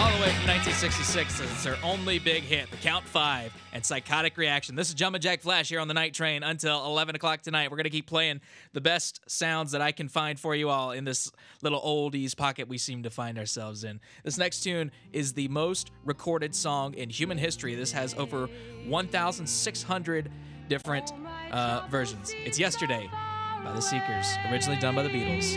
all the way from 1966. It's their only big hit, The Count 5 and Psychotic Reaction. This is Jumpin' Jack Flash here on the Night Train until 11 o'clock tonight. We're going to keep playing the best sounds that I can find for you all in this little oldies pocket we seem to find ourselves in. This next tune is the most recorded song in human history. This has over 1,600 different versions. It's Yesterday by The Seekers, originally done by the Beatles.